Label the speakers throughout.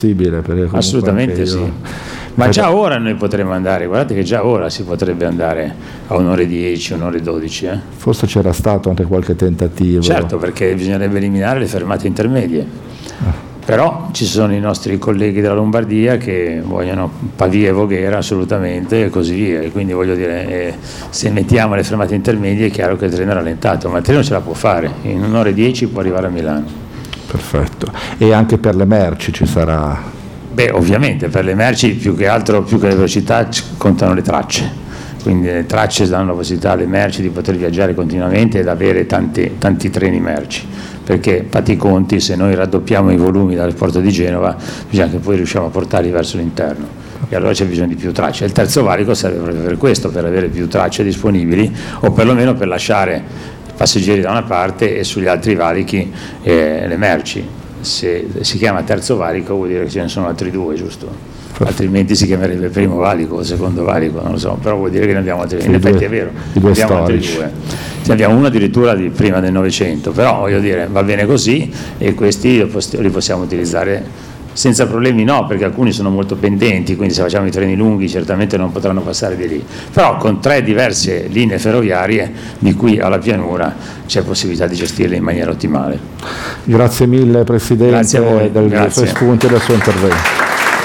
Speaker 1: perché
Speaker 2: assolutamente sì. Ma già ora noi potremmo andare, guardate che già ora si potrebbe andare a un'ora 10, un'ora 12.
Speaker 1: Forse c'era stato anche qualche tentativo.
Speaker 2: Certo, perché bisognerebbe eliminare le fermate intermedie. Però ci sono i nostri colleghi della Lombardia che vogliono Pavia e Voghera assolutamente e così via, e quindi voglio dire, se mettiamo le fermate intermedie è chiaro che il treno è rallentato, ma il treno ce la può fare, in un'ora e 10 può arrivare a Milano.
Speaker 1: Perfetto. E anche per le merci ci sarà?
Speaker 2: Beh, ovviamente per le merci più che altro, più che le velocità, contano le tracce, quindi le tracce danno la possibilità alle merci di poter viaggiare continuamente ed avere tanti treni merci, perché fatti i conti, se noi raddoppiamo i volumi dal porto di Genova bisogna che poi riusciamo a portarli verso l'interno e allora c'è bisogno di più tracce. Il terzo valico serve proprio per questo, per avere più tracce disponibili o perlomeno per lasciare i passeggeri da una parte e sugli altri valichi le merci. Se si chiama terzo valico vuol dire che ce ne sono altri due, giusto? Altrimenti si chiamerebbe primo valico o secondo valico, non lo so, però vuol dire che ne abbiamo altri. In effetti è vero, abbiamo altri due. Ne abbiamo uno addirittura di prima del Novecento, però voglio dire va bene così e questi li possiamo utilizzare senza problemi, no, perché alcuni sono molto pendenti, quindi se facciamo i treni lunghi certamente non potranno passare di lì, però con 3 diverse linee ferroviarie di qui alla pianura c'è possibilità di gestirle in maniera ottimale.
Speaker 1: Grazie mille Presidente.
Speaker 2: Grazie a voi.
Speaker 1: Dei suoi spunti e del suo intervento.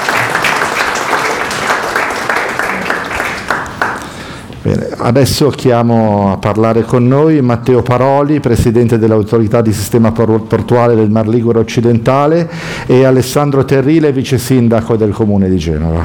Speaker 1: Bene, adesso chiamo a parlare con noi Matteo Paroli, Presidente dell'Autorità di Sistema Portuale del Mar Ligure Occidentale, e Alessandro Terrile, Vice Sindaco del Comune di Genova.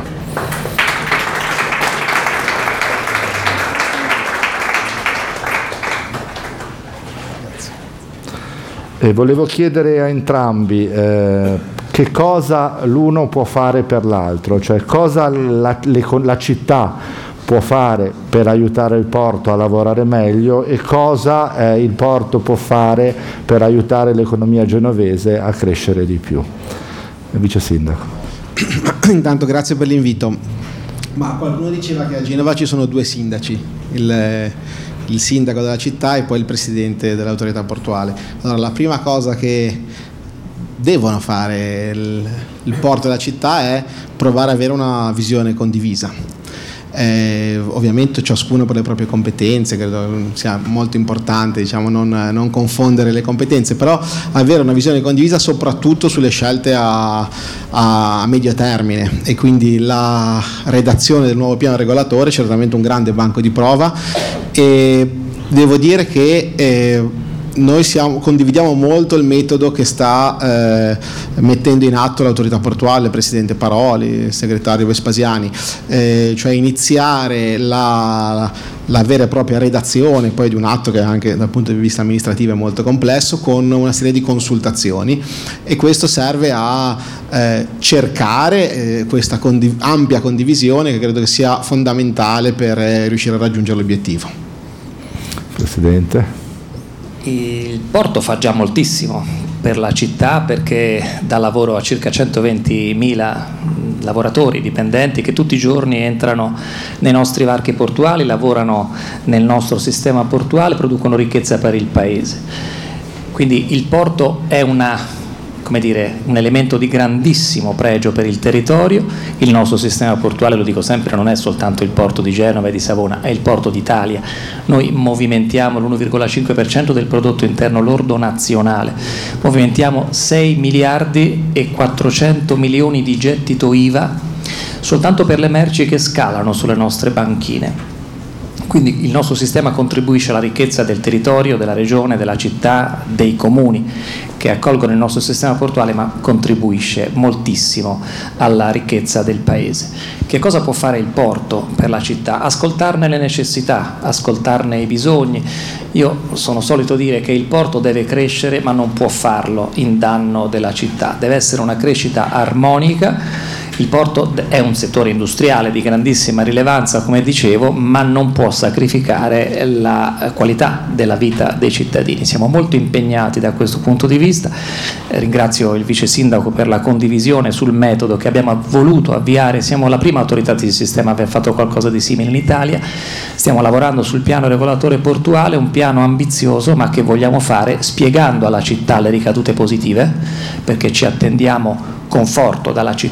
Speaker 1: E volevo chiedere a entrambi che cosa l'uno può fare per l'altro, cioè cosa la città può fare per aiutare il porto a lavorare meglio e cosa il porto può fare per aiutare l'economia genovese a crescere di più. Vice Sindaco.
Speaker 3: Intanto grazie per l'invito. Ma qualcuno diceva che a Genova ci sono 2 sindaci, il sindaco della città e poi il presidente dell'autorità portuale. Allora la prima cosa che devono fare il porto e la città è provare ad avere una visione condivisa. Ovviamente ciascuno per le proprie competenze, credo sia molto importante, diciamo, non confondere le competenze, però avere una visione condivisa soprattutto sulle scelte a medio termine, e quindi la redazione del nuovo piano regolatore è certamente un grande banco di prova, e devo dire che noi condividiamo molto il metodo che sta mettendo in atto l'autorità portuale, il presidente Paroli, il segretario Vespasiani, cioè iniziare la vera e propria redazione poi di un atto che anche dal punto di vista amministrativo è molto complesso, con una serie di consultazioni, e questo serve a cercare questa ampia condivisione che credo che sia fondamentale per riuscire a raggiungere l'obiettivo.
Speaker 1: Presidente.
Speaker 4: Il porto fa già moltissimo per la città, perché dà lavoro a circa 120.000 lavoratori dipendenti che tutti i giorni entrano nei nostri varchi portuali, lavorano nel nostro sistema portuale, producono ricchezza per il paese. Quindi il porto è un elemento di grandissimo pregio per il territorio. Il nostro sistema portuale, lo dico sempre, non è soltanto il porto di Genova e di Savona, è il porto d'Italia. Noi movimentiamo l'1,5% del prodotto interno lordo nazionale, movimentiamo 6 miliardi e 400 milioni di gettito IVA soltanto per le merci che scalano sulle nostre banchine. Quindi il nostro sistema contribuisce alla ricchezza del territorio, della regione, della città, dei comuni che accolgono il nostro sistema portuale, ma contribuisce moltissimo alla ricchezza del paese. Che cosa può fare il porto per la città? Ascoltarne le necessità, ascoltarne i bisogni. Io sono solito dire che il porto deve crescere, ma non può farlo in danno della città. Deve essere una crescita armonica. Il porto è un settore industriale di grandissima rilevanza, come dicevo, ma non può sacrificare la qualità della vita dei cittadini. Siamo molto impegnati da questo punto di vista. Ringrazio il vice sindaco per la condivisione sul metodo che abbiamo voluto avviare. Siamo la prima autorità di sistema a aver fatto qualcosa di simile in Italia. Stiamo lavorando sul piano regolatore portuale, un piano ambizioso, ma che vogliamo fare spiegando alla città le ricadute positive, perché ci attendiamo conforto dalla città